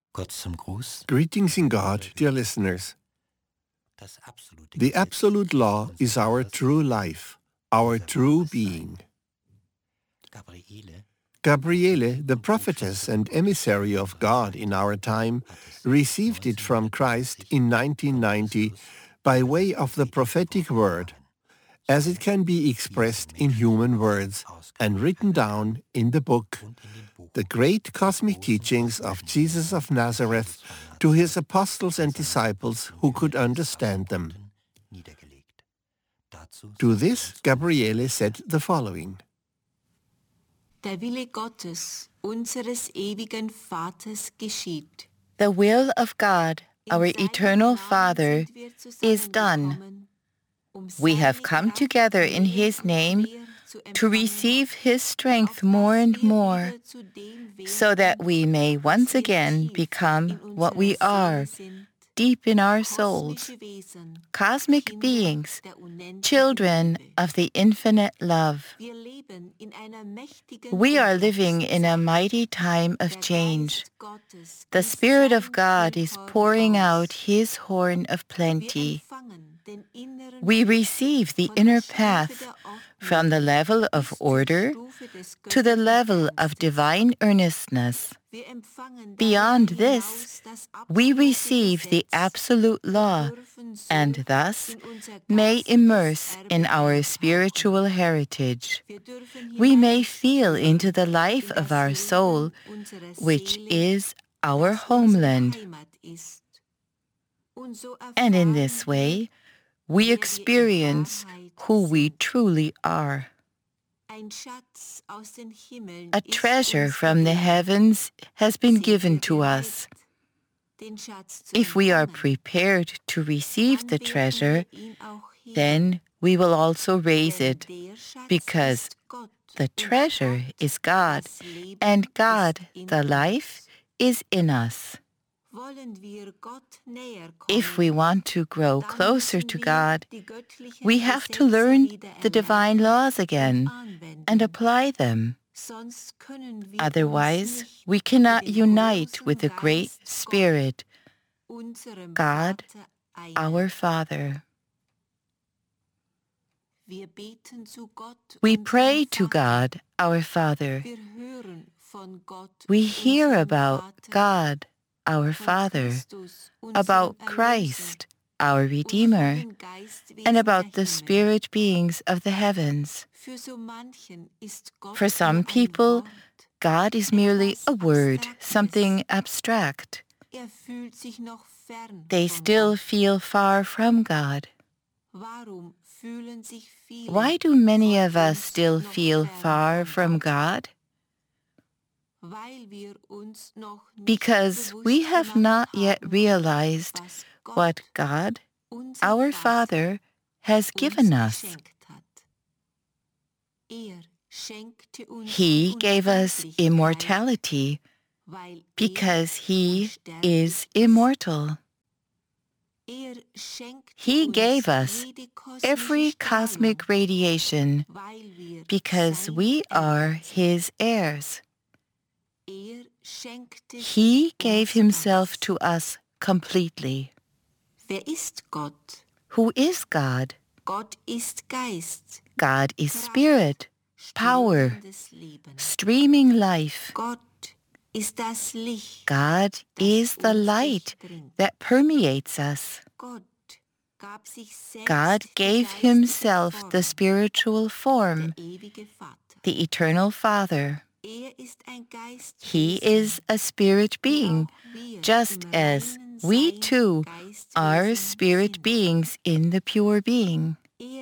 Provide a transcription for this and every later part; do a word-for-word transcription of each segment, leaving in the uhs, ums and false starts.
Gott zum Gruß. Greetings in God, dear listeners. The absolute law is our true life, our true being. Gabriele, Gabriele, the prophetess and emissary of God in our time, received it from Christ in nineteen ninety by way of the prophetic word, as it can be expressed in human words and written down in the book, The Great Cosmic Teachings of Jesus of Nazareth to his apostles and disciples who could understand them. To this, Gabriele said the following. Der Wille Gottes, unseres ewigen Vaters, geschieht. The will of God, our eternal Father, is done. We have come together in His name to receive His strength more and more, so that we may once again become what we are, deep in our souls, cosmic beings, children of the infinite love. We are living in a mighty time of change. The Spirit of God is pouring out His horn of plenty. We receive the inner path from the level of order to the level of divine earnestness. Beyond this, we receive the absolute law and thus may immerse in our spiritual heritage. We may feel into the life of our soul, which is our homeland. And in this way, we experience who we truly are. A treasure from the heavens has been given to us. If we are prepared to receive the treasure, then we will also raise it, because the treasure is God, and God, the life, is in us. If we want to grow closer to God, we have to learn the divine laws again and apply them. Otherwise, we cannot unite with the Great Spirit, God, our Father. We pray to God, our Father. We hear about God, our Father, about Christ, our Redeemer, and about the spirit beings of the heavens. For some people, God is merely a word, something abstract. They still feel far from God. Why do many of us still feel far from God? Because we have not yet realized what God, our Father, has given us. He gave us immortality because He is immortal. He gave us every cosmic radiation because we are His heirs. He gave Himself to us completely. Wer ist Gott? Who is God? Gott ist Geist. God is spirit, power, streaming life. Gott ist das Licht. God is the light that permeates us. God gave Himself the spiritual form, the eternal Father. He is a spirit being, just as we too are spirit beings in the pure being.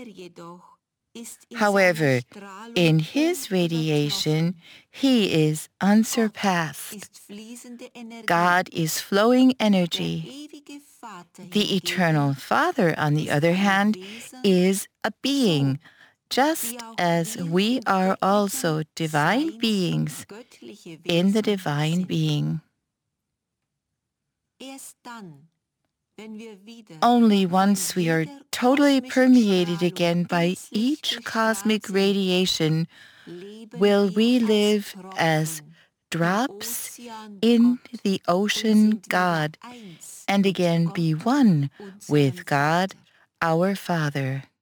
However, in His radiation, He is unsurpassed. God is flowing energy. The eternal Father, on the other hand, is a being, just as we are also divine beings in the divine being. Only once we are totally permeated again by each cosmic radiation will we live as drops in the ocean God, and again be one with God, our Father.